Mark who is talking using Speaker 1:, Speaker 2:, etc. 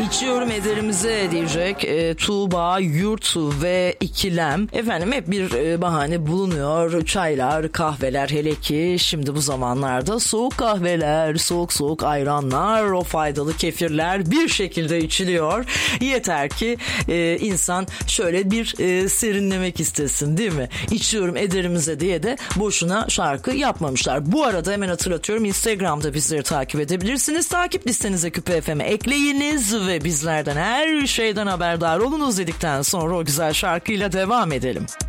Speaker 1: İçiyorum ederimize diyecek Tuğba, Yurt ve İkilem. Efendim hep bir bahane bulunuyor. Çaylar, kahveler, hele ki şimdi bu zamanlarda soğuk kahveler, soğuk ayranlar, o faydalı kefirler bir şekilde içiliyor. Yeter ki insan şöyle bir serinlemek istesin, değil mi? İçiyorum ederimize diye de boşuna şarkı yapmamışlar. Bu arada hemen hatırlatıyorum, Instagram'da bizleri takip edebilirsiniz. Takip listenize Küpe FM'i ekleyiniz ve bizlerden her şeyden haberdar olunuz dedikten sonra o güzel şarkıyla devam edelim.